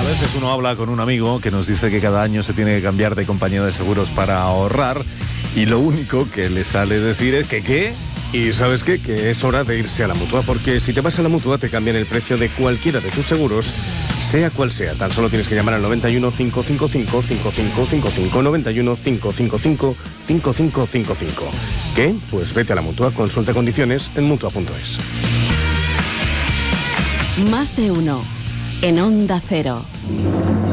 veces uno habla con un amigo que nos dice que cada año se tiene que cambiar de compañía de seguros para ahorrar y lo único que le sale decir es que ¿qué? Y ¿sabes qué? Que es hora de irse a la Mutua, porque si te vas a la Mutua te cambian el precio de cualquiera de tus seguros, sea cual sea. Tan solo tienes que llamar al 91 555 5555, 91 555 5555. ¿Qué? Pues vete a la Mutua, consulta condiciones en Mutua.es. Más de uno en Onda Cero.